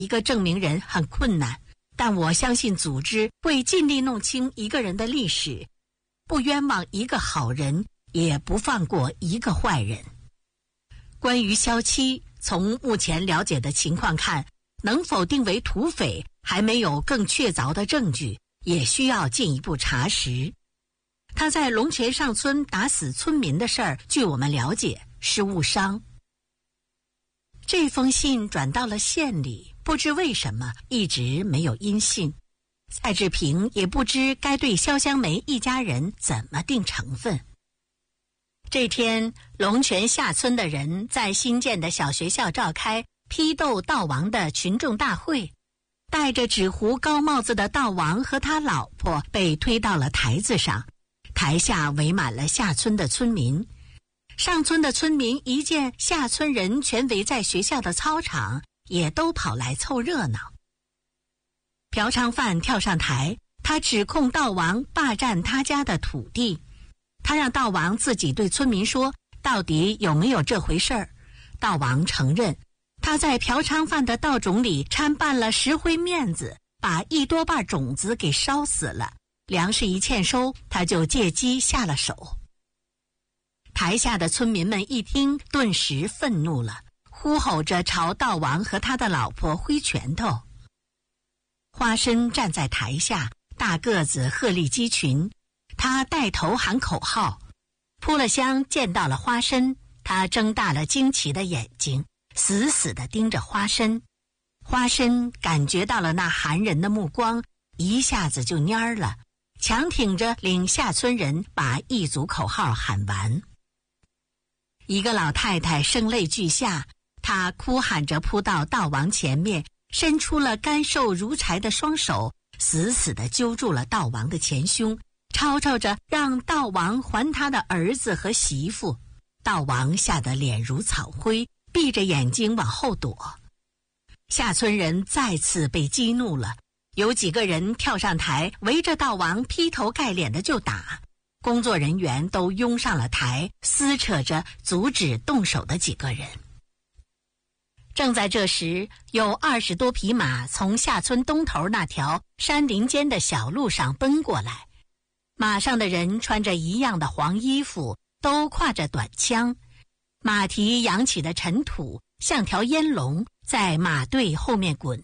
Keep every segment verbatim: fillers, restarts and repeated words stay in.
一个证明人很困难，但我相信组织会尽力弄清一个人的历史，不冤枉一个好人，也不放过一个坏人。关于萧七，从目前了解的情况看，能否定为土匪还没有更确凿的证据，也需要进一步查实。他在龙泉上村打死村民的事儿，据我们了解是误伤。这封信转到了县里，不知为什么一直没有音信。蔡志平也不知该对潇湘梅一家人怎么定成分。这天，龙泉下村的人在新建的小学校召开批斗悼王的群众大会，戴着纸糊高帽子的悼王和他老婆被推到了台子上，台下围满了下村的村民。上村的村民一见下村人全围在学校的操场，也都跑来凑热闹。嫖娼犯跳上台，他指控悼王霸占他家的土地，他让悼王自己对村民说到底有没有这回事儿。悼王承认他在嫖娼犯的稻种里掺拌了石灰面子，把一多半种子给烧死了，粮食一欠收，他就借机下了手。台下的村民们一听，顿时愤怒了，呼吼着朝悼王和他的老婆挥拳头。花生站在台下，大个子鹤立鸡群，他带头喊口号。扑了香见到了花生，他睁大了惊奇的眼睛，死死地盯着花生。花生感觉到了那寒人的目光，一下子就蔫儿了，强挺着领下村人把一组口号喊完。一个老太太声泪俱下，她哭喊着扑到悼王前面，伸出了干瘦如柴的双手，死死地揪住了悼王的前胸，吵吵着让悼王还他的儿子和媳妇。悼王吓得脸如草灰，闭着眼睛往后躲。下村人再次被激怒了，有几个人跳上台，围着悼王劈头盖脸的就打。工作人员都拥上了台，撕扯着阻止动手的几个人。正在这时，有二十多匹马从下村东头那条山林间的小路上奔过来，马上的人穿着一样的黄衣服，都挎着短枪，马蹄扬起的尘土像条烟龙在马队后面滚。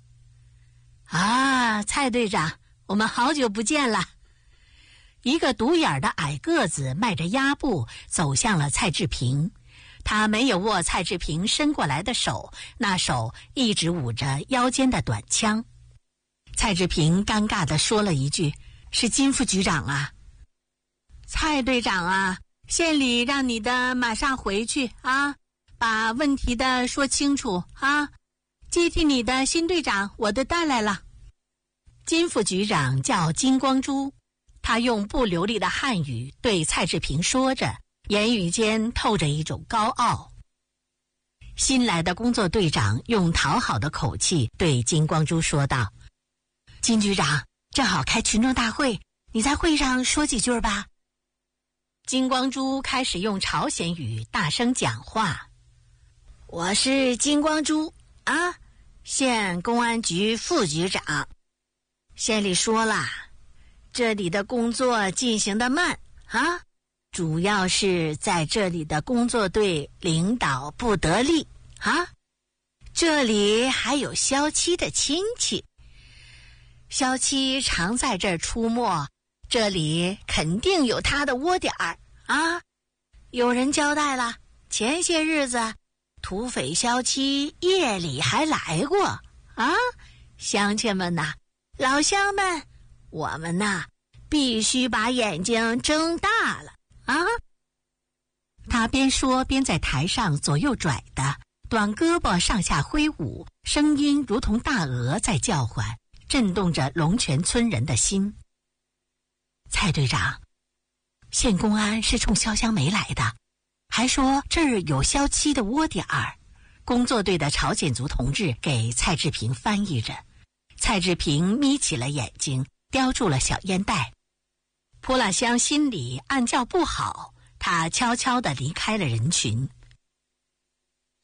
啊，蔡队长，我们好久不见了。一个独眼的矮个子迈着鸭步走向了蔡志平，他没有握蔡志平伸过来的手，那手一直捂着腰间的短枪。蔡志平尴尬地说了一句：“是金副局长啊。”蔡队长啊，县里让你的马上回去啊，把问题的说清楚啊。接替你的新队长我都带来了。金副局长叫金光洙，他用不流利的汉语对蔡志平说着，言语间透着一种高傲。新来的工作队长用讨好的口气对金光洙说道：“金局长，正好开群众大会，你在会上说几句吧。”金光洙开始用朝鲜语大声讲话：“我是金光洙啊，县公安局副局长。县里说了，这里的工作进行得慢啊，主要是在这里的工作队领导不得力啊。这里还有萧七的亲戚，萧七常在这儿出没，这里肯定有他的窝点儿啊。有人交代了，前些日子土匪萧七夜里还来过啊。乡亲们呐，老乡们，我们呐必须把眼睛睁大了啊！”他边说边在台上左右拽的，短胳膊上下挥舞，声音如同大鹅在叫唤，震动着龙泉村人的心。蔡队长，县公安是冲潇湘梅来的，还说这儿有萧七的窝点儿。工作队的朝鲜族同志给蔡志平翻译着。蔡志平眯起了眼睛，叼住了小烟袋。扑拉香心里暗叫不好，他悄悄地离开了人群。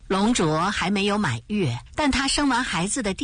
龙卓还没有满月，但他生完孩子的